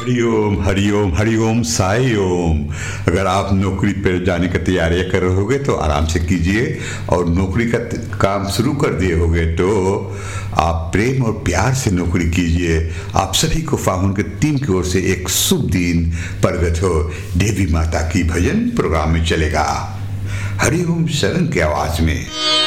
हरिओम हरिओम साई ओम। अगर आप नौकरी पर जाने की तैयारी कर रहे होगे तो आराम से कीजिए, और नौकरी का काम शुरू कर दिए होगे तो आप प्रेम और प्यार से नौकरी कीजिए। आप सभी को फाहुन के टीम की ओर से एक शुभ दिन प्रगट हो। देवी माता की भजन प्रोग्राम में चलेगा हरिओम शरण की आवाज में।